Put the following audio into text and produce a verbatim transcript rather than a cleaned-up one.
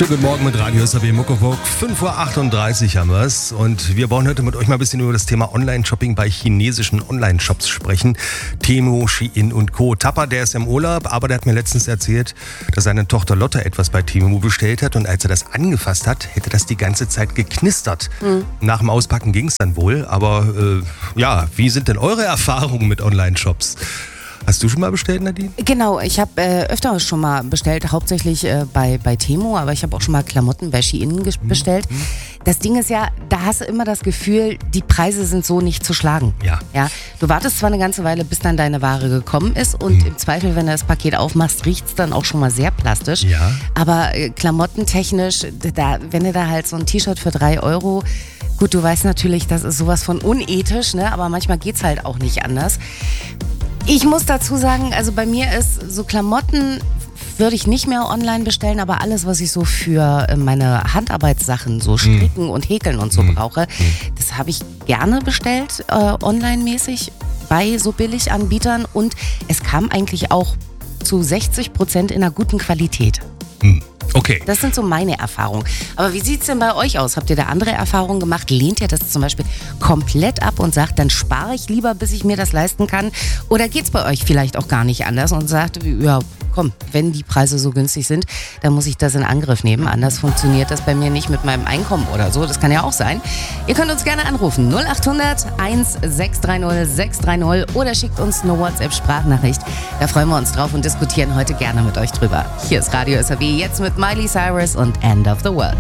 Schönen guten Morgen mit Radio S A B Muckeburg. fünf Uhr achtunddreißig haben wir es und wir wollen heute mit euch mal ein bisschen über das Thema Online-Shopping bei chinesischen Online-Shops sprechen. Temu, Shein und Co. Tapper, der ist im Urlaub, aber der hat mir letztens erzählt, dass seine Tochter Lotte etwas bei Temu bestellt hat und als er das angefasst hat, hätte das die ganze Zeit geknistert. Mhm. Nach dem Auspacken ging es dann wohl, aber äh, ja, wie sind denn eure Erfahrungen mit Online-Shops? Hast du schon mal bestellt, Nadine? Genau, ich habe äh, öfter schon mal bestellt, hauptsächlich äh, bei, bei Temu, aber ich habe auch schon mal Klamotten bei Shein ges- bestellt. Mhm. Das Ding ist ja, da hast du immer das Gefühl, die Preise sind so nicht zu schlagen. Ja. Ja, du wartest zwar eine ganze Weile, bis dann deine Ware gekommen ist und mhm. im Zweifel, wenn du das Paket aufmachst, riecht es dann auch schon mal sehr plastisch. Ja. Aber äh, klamottentechnisch, da, wenn du da halt so ein T-Shirt für drei Euro, gut, du weißt natürlich, das ist sowas von unethisch, ne? Aber manchmal geht es halt auch nicht anders. Ich muss dazu sagen, also bei mir ist so Klamotten würde ich nicht mehr online bestellen, aber alles, was ich so für meine Handarbeitssachen, so Stricken mm. und Häkeln und so mm. brauche, mm. das habe ich gerne bestellt, äh, online-mäßig bei so Billiganbietern und es kam eigentlich auch zu sechzig Prozent in einer guten Qualität. Mm. Okay. Das sind so meine Erfahrungen. Aber wie sieht es denn bei euch aus? Habt ihr da andere Erfahrungen gemacht? Lehnt ihr das zum Beispiel komplett ab und sagt, dann spare ich lieber, bis ich mir das leisten kann? Oder geht es bei euch vielleicht auch gar nicht anders und sagt, ja, komm, wenn die Preise so günstig sind, dann muss ich das in Angriff nehmen. Anders funktioniert das bei mir nicht mit meinem Einkommen oder so. Das kann ja auch sein. Ihr könnt uns gerne anrufen. null acht hundert eins sechs drei null sechs drei null oder schickt uns eine WhatsApp-Sprachnachricht. Da freuen wir uns drauf und diskutieren heute gerne mit euch drüber. Hier ist Radio S A B jetzt mit Miley Cyrus und End of the World.